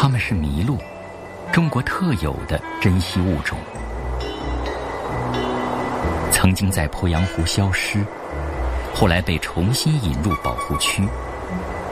它们是麋鹿，中国特有的珍稀物种。曾经在鄱阳湖消失，后来被重新引入保护区，